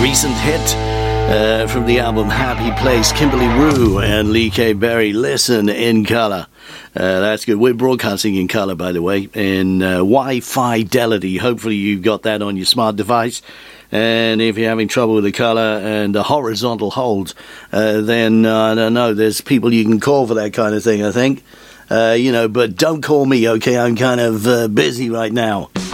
recent hit from the album Happy Place, Kimberly Rue and Lee K. Berry, Listen in Colour. That's good. We're broadcasting in colour, by the way, in Wi-Fidelity. Hopefully you've got that on your smart device. And if you're having trouble with the colour and the horizontal hold, then, I don't know, there's people you can call for that kind of thing, I think. But don't call me, okay? I'm kind of busy right now.